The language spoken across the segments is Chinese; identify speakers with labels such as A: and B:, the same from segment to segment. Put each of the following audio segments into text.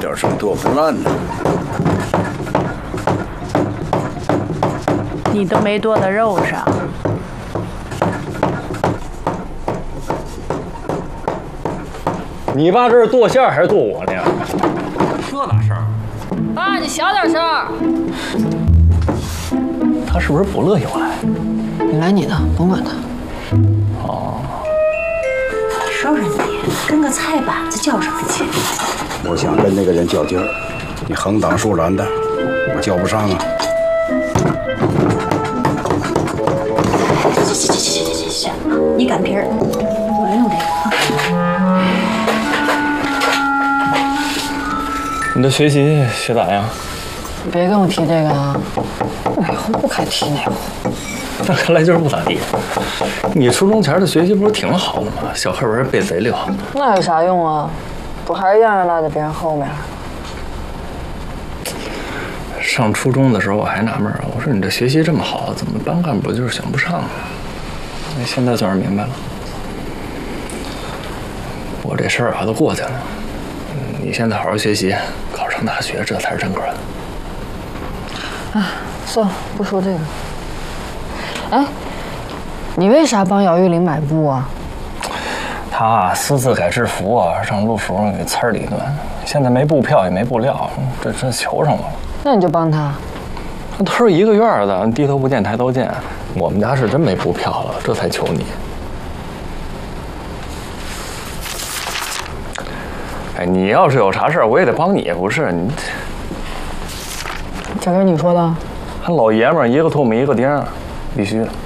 A: 点什么剁不烂呢？
B: 你都没剁到肉上。
C: 你爸这是剁馅儿还是剁我呢？这哪事儿？
D: 爸，你小点声。
C: 他是不是不乐意我来？
D: 你来你的，甭管他。
C: 哦。
B: 说说你，跟个菜板子较什么劲？
A: 我想跟那个人较劲儿，你横挡竖拦的，我较不上啊。
B: 行，你擀皮儿，我来弄这个啊。
C: 你这学习学咋样？
D: 你别跟我提这个啊，我以后不该提那个。
C: 那看来就是不咋地。你初中前的学习不是挺好的吗？小课文背贼溜。
D: 那有啥用啊？不还是样样落在别人后面？
C: 上初中的时候我还纳闷啊，我说你这学习这么好，怎么班干部就是想不上呢？现在算是明白了。我这事儿啊都过去了，你现在好好学习，考上大学，这才是正格的。
D: 哎，算了，不说这个。哎，你为啥帮姚玉玲买布啊？
C: 他私自改制服啊，让陆主任给呲了一顿。现在没布票也没布料，这求上我了。
D: 那你就帮他。
C: 那都是一个院的，低头不见抬头见。我们家是真没布票了，这才求你。哎，你要是有啥事儿，我也得帮你，不是你。
D: 这跟你说的？
C: 还老爷们儿一个唾沫一个钉，必须的。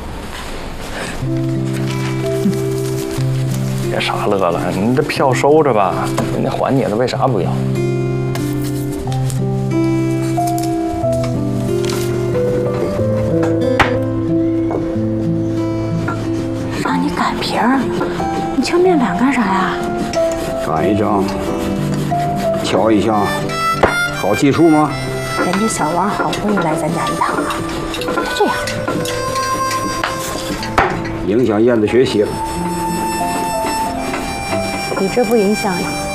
C: 别傻乐了，你这票收着吧，人家还你了，为啥不要？
B: 让你擀皮儿，你敲面板干啥呀？
A: 擀一张，瞧一下，好计数吗？
B: 人家小王好不容易来咱家一趟啊，就这样。
A: 影响燕子学习了。
B: 你这不影响呀？